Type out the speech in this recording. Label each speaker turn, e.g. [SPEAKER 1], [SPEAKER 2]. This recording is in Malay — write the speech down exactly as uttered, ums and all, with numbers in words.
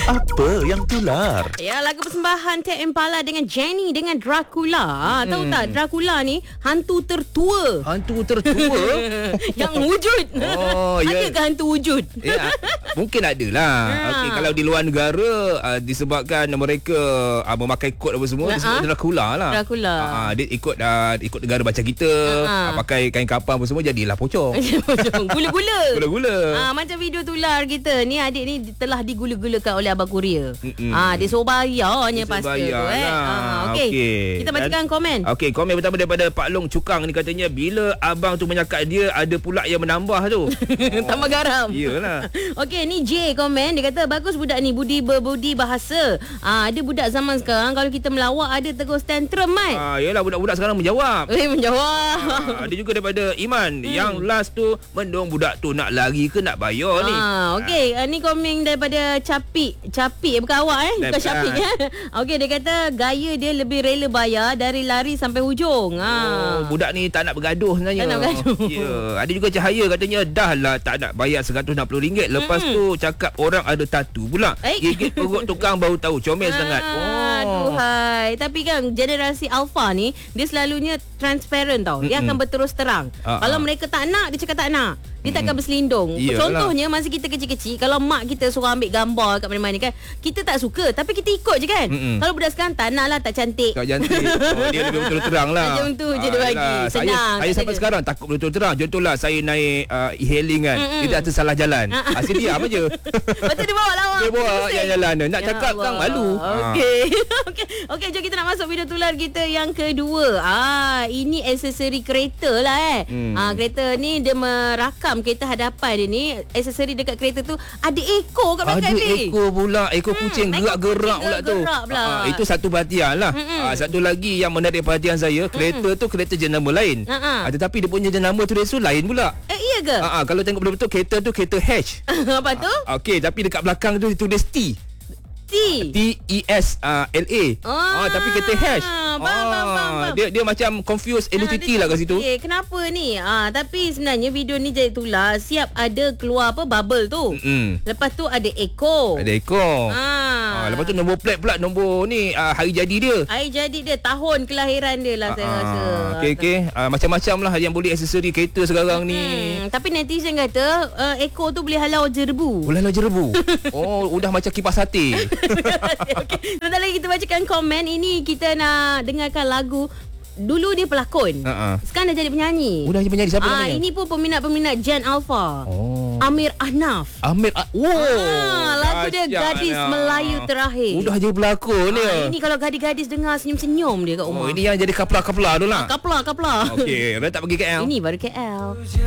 [SPEAKER 1] Apa yang tular?
[SPEAKER 2] Ya, lagu persembahan Ted Impala dengan Jenny dengan Dracula. Hmm. Tahu tak, Dracula ni hantu tertua.
[SPEAKER 1] Hantu tertua?
[SPEAKER 2] Yang wujud.
[SPEAKER 1] Oh, ya.
[SPEAKER 2] Adakah hantu wujud?
[SPEAKER 1] Ya, mungkin ada lah.
[SPEAKER 2] Ha.
[SPEAKER 1] Okey, kalau di luar negara uh, disebabkan mereka uh, memakai kod apa semua,
[SPEAKER 2] Ha.
[SPEAKER 1] disebut Dracula lah.
[SPEAKER 2] Dracula.
[SPEAKER 1] Uh, dia ikut uh, ikut negara macam kita,
[SPEAKER 2] Ha.
[SPEAKER 1] uh, pakai kain kapal apa semua, jadilah pocong.
[SPEAKER 2] Gula-gula.
[SPEAKER 1] Gula-gula.
[SPEAKER 2] Ah, macam video tular kita ni, adik ni telah digula-gulakan oleh abang Korea.
[SPEAKER 1] Mm-mm.
[SPEAKER 2] Ah, dia suruh bayarnya
[SPEAKER 1] Dia suruh
[SPEAKER 2] pasal
[SPEAKER 1] bayar
[SPEAKER 2] tu eh.
[SPEAKER 1] lah.
[SPEAKER 2] Ah, okey.
[SPEAKER 1] Okey.
[SPEAKER 2] Kita bacakan
[SPEAKER 1] Dan-
[SPEAKER 2] komen.
[SPEAKER 1] Okey, komen pertama daripada Pak Long Cukang ni, katanya bila abang tu menyakat dia, ada pula yang menambah tu.
[SPEAKER 2] Tambah garam.
[SPEAKER 1] Iyalah.
[SPEAKER 2] Okey, ni J komen. Dia kata bagus budak ni, budi berbudi bahasa. Ah, ada budak zaman sekarang kalau kita melawak ada terus tantrum mat.
[SPEAKER 1] Ah, yalah, budak-budak sekarang menjawab.
[SPEAKER 2] Eh, menjawab.
[SPEAKER 1] Ah, ada juga daripada Iman. Hmm. Yang last tu mendung budak tu nak lari ke nak bayar ni.
[SPEAKER 2] Ah, okey, ah. ni komen daripada Capik. Capik bukan awak eh, bukan
[SPEAKER 1] Dan-
[SPEAKER 2] Capik
[SPEAKER 1] ah.
[SPEAKER 2] eh. Okey, dia kata gaya dia lebih rela bayar dari lari sampai hujung. Ah.
[SPEAKER 1] Oh, budak ni tak nak bergaduh sebenarnya.
[SPEAKER 2] Tak nak bergaduh.
[SPEAKER 1] Ya, ada juga Cahaya katanya dah lah tak nak bayar seratus enam puluh ringgit. Lepas hmm. tu cakap orang ada tatu pula.
[SPEAKER 2] Eh.
[SPEAKER 1] Gigit perut tukang baru tahu, comel sangat.
[SPEAKER 2] Ah, Aduhai. Tapi kan generasi alpha ni dia selalunya transparent tau. Dia
[SPEAKER 1] Mm-mm.
[SPEAKER 2] akan berterus terang.
[SPEAKER 1] Ah,
[SPEAKER 2] Kalau
[SPEAKER 1] ah.
[SPEAKER 2] mereka tak nak, dia cakap tak nak. Dia takkan berselindung.
[SPEAKER 1] Iyalah.
[SPEAKER 2] Contohnya masa kita kecil-kecil, kalau mak kita suruh ambil gambar kat mana-mana kan, kita tak suka tapi kita ikut je kan.
[SPEAKER 1] Mm-mm.
[SPEAKER 2] Kalau budak sekarang tak nak lah, tak cantik.
[SPEAKER 1] Kak jantik. Oh, dia lebih betul terang lah.
[SPEAKER 2] Macam tu je dia bagi.
[SPEAKER 1] yelah. Saya,
[SPEAKER 2] Senang.
[SPEAKER 1] saya
[SPEAKER 2] Tak
[SPEAKER 1] sampai
[SPEAKER 2] ada.
[SPEAKER 1] sekarang takut betul terang. Contohlah saya naik uh, e-hailing kan.
[SPEAKER 2] Mm-mm.
[SPEAKER 1] Dia dah tersalah jalan.
[SPEAKER 2] Ah.
[SPEAKER 1] Asyik diam aje.
[SPEAKER 2] Lepas tu dia bawa lawak.
[SPEAKER 1] Dia bawa
[SPEAKER 2] Pusing.
[SPEAKER 1] yang jalan. Nak
[SPEAKER 2] Ya
[SPEAKER 1] cakap kan
[SPEAKER 2] Allah.
[SPEAKER 1] malu.
[SPEAKER 2] Okey. Okey. Okey, jom kita nak masuk video tular kita yang kedua. Ah, ini aksesori kereta lah eh.
[SPEAKER 1] Hmm.
[SPEAKER 2] Ah, kereta ni dia merakam kereta hadapan dia ni. Aksesori dekat kereta tu ada ekor kat belakang
[SPEAKER 1] Ada
[SPEAKER 2] ni.
[SPEAKER 1] ekor pula, ekor
[SPEAKER 2] Hmm,
[SPEAKER 1] kucing
[SPEAKER 2] ekor
[SPEAKER 1] gerak-gerak
[SPEAKER 2] kucing
[SPEAKER 1] pula tu.
[SPEAKER 2] gerak pula.
[SPEAKER 1] Ah, itu satu perhatian lah. Ah, satu lagi yang menarik perhatian saya, kereta tu kereta jenama lain.
[SPEAKER 2] Ha-ha.
[SPEAKER 1] Ah, tetapi dia punya jenama tulis tu lain pula.
[SPEAKER 2] Eh, iya ke?
[SPEAKER 1] Ah, ah, kalau tengok betul-betul kereta tu kereta H.
[SPEAKER 2] Apa tu?
[SPEAKER 1] Ah, Okey, tapi dekat belakang tu ditulis T.
[SPEAKER 2] T.
[SPEAKER 1] T E S uh, L A.
[SPEAKER 2] Ah,
[SPEAKER 1] Ah, tapi kereta hash.
[SPEAKER 2] faham, faham, faham, faham.
[SPEAKER 1] Dia dia macam confuse identity
[SPEAKER 2] Ah,
[SPEAKER 1] lah
[SPEAKER 2] dia
[SPEAKER 1] kat situ.
[SPEAKER 2] fikir, kenapa ni? Ah, tapi sebenarnya video ni jadi tular siap ada keluar apa bubble tu.
[SPEAKER 1] Mm-mm.
[SPEAKER 2] Lepas tu ada ekor.
[SPEAKER 1] Ada ekor.
[SPEAKER 2] Ah.
[SPEAKER 1] Ah, lepas tu nombor plate pula, nombor ni uh, hari jadi dia.
[SPEAKER 2] Ai jadi dia tahun kelahiran dia lah saya
[SPEAKER 1] Ah,
[SPEAKER 2] rasa.
[SPEAKER 1] Okey okey. Ah, macam-macam lah yang boleh aksesori kereta sekarang ni.
[SPEAKER 2] Hmm, tapi netizen kata uh, ekor tu boleh halau jerebu.
[SPEAKER 1] Ulah lah jerebu. Oh, udah macam kipas sate.
[SPEAKER 2] Okey. Sebentar lagi kita bacakan komen. Ini kita nak dengarkan lagu. Dulu dia pelakon.
[SPEAKER 1] Ha-ha.
[SPEAKER 2] Sekarang dah jadi penyanyi.
[SPEAKER 1] Udah je penyanyi, siapa
[SPEAKER 2] Ah,
[SPEAKER 1] namanya?
[SPEAKER 2] ini pun peminat-peminat Gen Alpha.
[SPEAKER 1] Oh.
[SPEAKER 2] Amir Ahnaf.
[SPEAKER 1] Amir ah, wow.
[SPEAKER 2] Ah, lagu dia
[SPEAKER 1] dahsyat
[SPEAKER 2] Gadis
[SPEAKER 1] lah.
[SPEAKER 2] Melayu Terakhir.
[SPEAKER 1] Udah je berlakon dia.
[SPEAKER 2] Ah, ini kalau gadis-gadis dengar senyum-senyum dia kat rumah.
[SPEAKER 1] Oh, ini yang jadi kapla-kapla tu lah.
[SPEAKER 2] Kapla, kapla.
[SPEAKER 1] Okey, dah tak pergi K L.
[SPEAKER 2] Ini baru K L.